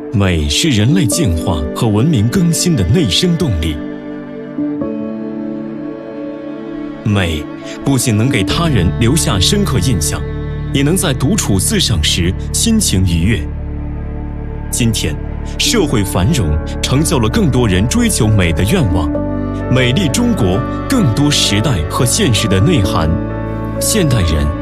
美是人类进化和文明更新的内生动力。美不仅能给他人留下深刻印象，也能在独处自赏时心情愉悦。今天，社会繁荣成就了更多人追求美的愿望，美丽中国更多时代和现实的内涵。现代人